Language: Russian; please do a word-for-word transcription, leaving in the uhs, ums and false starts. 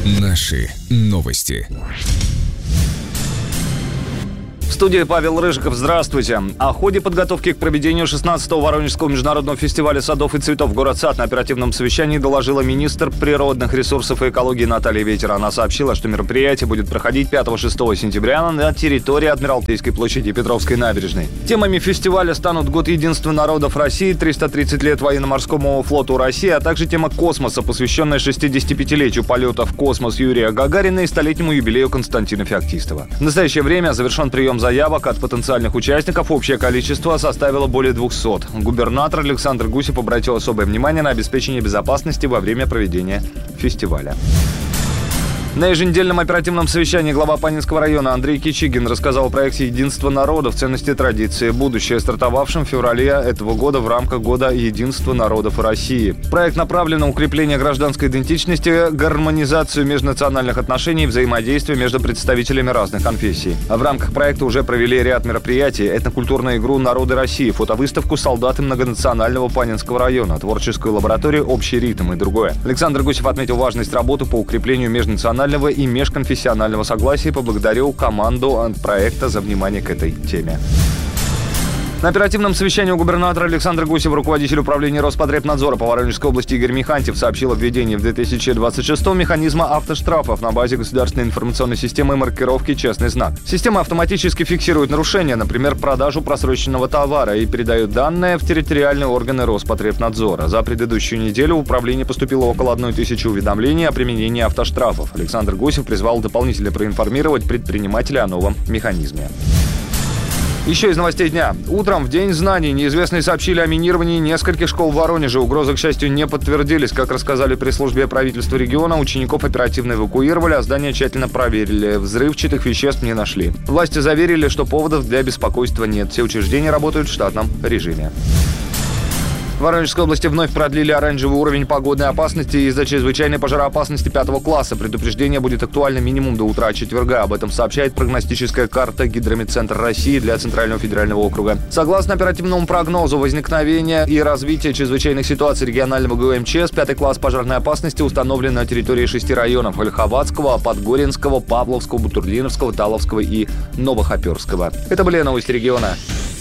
Наши новости. В студии Павел Рыжиков. Здравствуйте. О ходе подготовки к проведению шестнадцатого Воронежского международного фестиваля садов и цветов «Город Сад» на оперативном совещании доложила министр природных ресурсов и экологии Наталья Ветер. Она сообщила, что мероприятие будет проходить пятого-шестого сентября на территории Адмиралтейской площади и Петровской набережной. Темами фестиваля станут Год единства народов России, триста тридцать лет военно-морскому флоту России, а также тема космоса, посвященная шестидесятипятилетию полета в космос Юрия Гагарина и столетнему юбилею Константина Феоктистова. В настоящее время завершен прием заявок от потенциальных участников. Общее количество составило более двухсот. Губернатор Александр Гусев обратил особое внимание на обеспечение безопасности во время проведения фестиваля. На еженедельном оперативном совещании глава Панинского района Андрей Кичигин рассказал о проекте «Единство народов. Ценности, традиции. Будущее», стартовавшем в феврале этого года в рамках Года единства народов России. Проект направлен на укрепление гражданской идентичности, гармонизацию межнациональных отношений и взаимодействие между представителями разных конфессий. В рамках проекта уже провели ряд мероприятий: этнокультурную игру «Народы России», фотовыставку «Солдаты многонационального Панинского района», творческую лабораторию «Общий ритм» и другое. Александр Гусев отметил важность работы по укреплению межнационального и межконфессионального согласия и поблагодарил команду от проекта за внимание к этой теме. На оперативном совещании у губернатора Александра Гусева руководитель управления Роспотребнадзора по Воронежской области Игорь Михантьев сообщил о введении в две тысячи двадцать шестом механизма автоштрафов на базе государственной информационной системы маркировки «Честный знак». Система автоматически фиксирует нарушения, например, продажу просроченного товара, и передает данные в территориальные органы Роспотребнадзора. За предыдущую неделю в управление поступило около одной тысячи уведомлений о применении автоштрафов. Александр Гусев призвал дополнительно проинформировать предпринимателей о новом механизме. Еще из новостей дня. Утром, в День знаний, неизвестные сообщили о минировании нескольких школ в Воронеже. Угрозы, к счастью, не подтвердились. Как рассказали пресс-службе правительства региона, учеников оперативно эвакуировали, а здание тщательно проверили. Взрывчатых веществ не нашли. Власти заверили, что поводов для беспокойства нет. Все учреждения работают в штатном режиме. В Воронежской области вновь продлили оранжевый уровень погодной опасности из-за чрезвычайной пожароопасности пятого класса. Предупреждение будет актуально минимум до утра четверга. Об этом сообщает прогностическая карта Гидрометцентр России для Центрального федерального округа. Согласно оперативному прогнозу возникновения и развития чрезвычайных ситуаций регионального ГУМЧС, пятый класс пожарной опасности установлен на территории шести районов: Ольховатского, Подгоринского, Павловского, Бутурлиновского, Таловского и Новохоперского. Это были новости региона.